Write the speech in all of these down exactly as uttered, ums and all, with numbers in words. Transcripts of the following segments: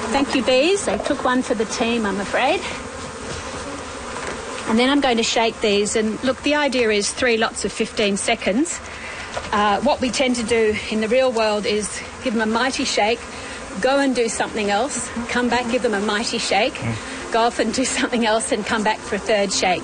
Thank you, bees. They took one for the team, I'm afraid. And then I'm going to shake these. And look, the idea is three lots of fifteen seconds. Uh, what we tend to do in the real world is give them a mighty shake, go and do something else, come back, give them a mighty shake, mm. go off and do something else and come back for a third shake.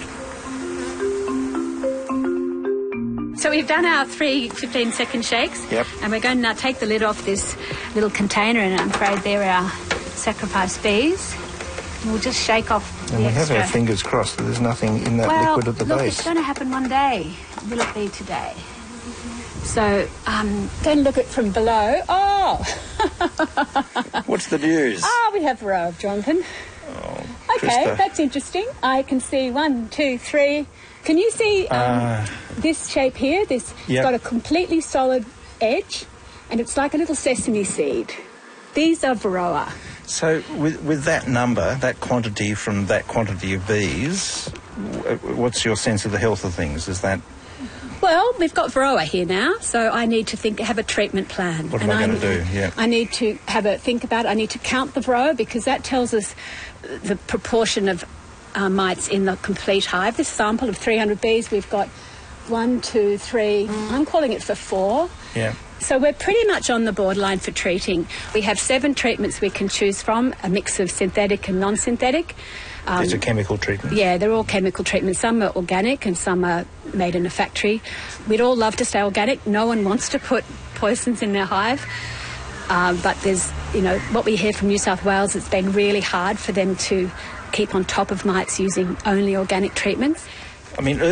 So we've done our three fifteen-second shakes. Yep. And we're going to now take the lid off this little container, and I'm afraid they're our sacrifice bees. And we'll just shake off the And we extra. have our fingers crossed that there's nothing in that well, liquid at the look, base. It's going to happen one day. Will it be today? So, um, don't look at it from below. Oh! What's the news? Ah, we have Varroa, Jonathan. Oh, okay, Krista. That's interesting. I can see one, two, three. Can you see um, Uh, this shape here? This Yep. got a completely solid edge, and it's like a little sesame seed. These are Varroa. So with, with that number, that quantity from that quantity of bees, w- what's your sense of the health of things? Is that... Well, we've got Varroa here now, so I need to think, have a treatment plan. What am and I going to do? Yeah. I need to have a think about it. I need to count the Varroa, because that tells us the proportion of uh, mites in the complete hive. This sample of three hundred bees, we've got one, two, three, I'm calling it for four. Yeah. So we're pretty much on the borderline for treating. We have seven treatments we can choose from, a mix of synthetic and non-synthetic. Um, These are chemical treatments? Yeah, they're all chemical treatments. Some are organic and some are made in a factory. We'd all love to stay organic. No one wants to put poisons in their hive. Uh, but there's, you know, what we hear from New South Wales, it's been really hard for them to keep on top of mites using only organic treatments. I mean,